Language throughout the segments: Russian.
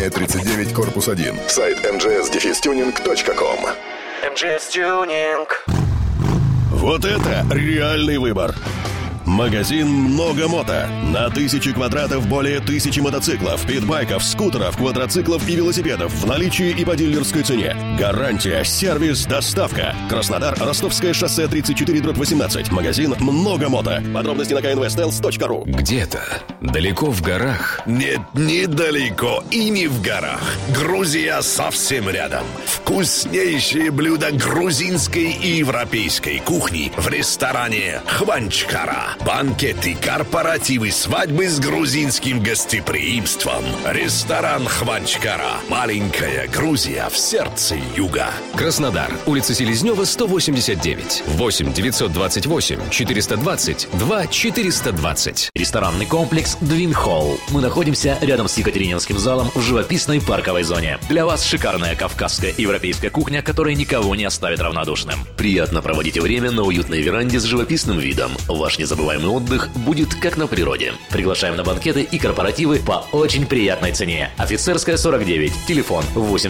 линия 39, корпус 1. Сайт mgs-tuning.com. MGS Tuning. Вот это реальный выбор. Магазин «Много мото». На 1000 квадратов более 1000 мотоциклов, питбайков, скутеров, квадроциклов и велосипедов в наличии и по дилерской цене. Гарантия, сервис, доставка. Краснодар, Ростовское шоссе 34/18. Магазин «Много мото». Подробности на knvstels.ru. Где-то далеко в горах. Нет, недалеко и не в горах. Грузия совсем рядом. Вкуснейшие блюда грузинской и европейской кухни в ресторане «Хванчкара». Банкеты, корпоративы, свадьбы с грузинским гостеприимством. Ресторан «Хванчкара». Маленькая Грузия в сердце юга. Краснодар. Улица Селезнева, 189. 8-928-420-2420. Ресторанный комплекс «Двин Холл». Мы находимся рядом с Екатерининским залом в живописной парковой зоне. Для вас шикарная кавказская и европейская кухня, которая никого не оставит равнодушным. Приятно проводите время на уютной веранде с живописным видом. Ваш незабываемый отдых будет как на природе. Приглашаем на банкеты и корпоративы по очень приятной цене. Офицерская, 49. Телефон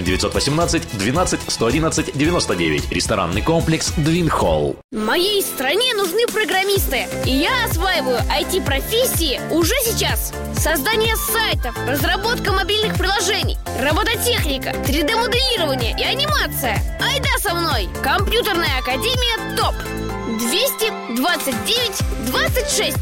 8-918-12-111-99. Ресторанный комплекс «Двин Холл». Моей стране нужны программисты, и я осваиваю IT-профессии уже сейчас. Создание сайтов, разработка мобильных приложений, робототехника, 3D-моделирование и анимация. Айда со мной! Компьютерная академия ТОП. 229-26.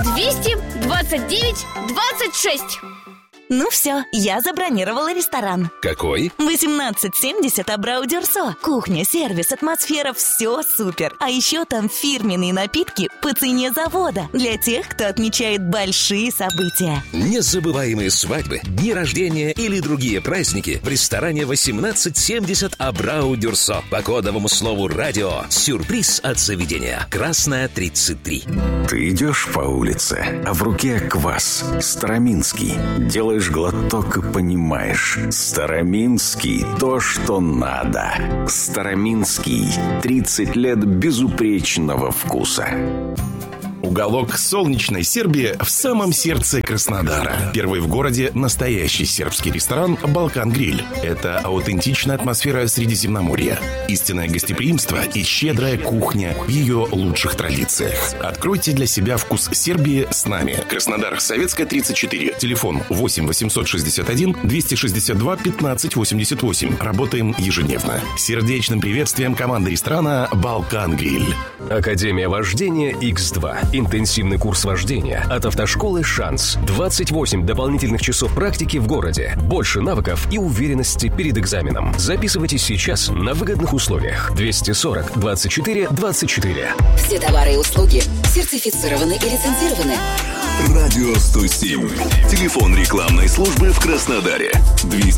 229-26. Ну все, я забронировала ресторан. Какой? 1870 Абрау Дюрсо. Кухня, сервис, атмосфера, все супер. А еще там фирменные напитки по цене завода. Для тех, кто отмечает большие события. Незабываемые свадьбы, дни рождения или другие праздники в ресторане 1870 Абрау Дюрсо. По кодовому слову «радио» сюрприз от заведения. Красная 33. Ты идешь по улице, а в руке квас Староминский. Делаешь глоток и понимаешь: Староминский – то, что надо. Староминский. 30 лет безупречного вкуса. Уголок солнечной Сербии в самом сердце Краснодара. Первый в городе настоящий сербский ресторан «Балкан Гриль». Это аутентичная атмосфера Средиземноморья, истинное гостеприимство и щедрая кухня в ее лучших традициях. Откройте для себя вкус Сербии с нами. Краснодар, Советская, 34. Телефон 8-861-262-1588. Работаем ежедневно. Сердечным приветствием команды ресторана «Балкан Гриль». Академия вождения X2. Интенсивный курс вождения от автошколы «Шанс». 28 дополнительных часов практики в городе. Больше навыков и уверенности перед экзаменом. Записывайтесь сейчас на выгодных условиях. 240 24 24. Все товары и услуги сертифицированы и лицензированы. Радио 107. Телефон рекламной службы в Краснодаре. 200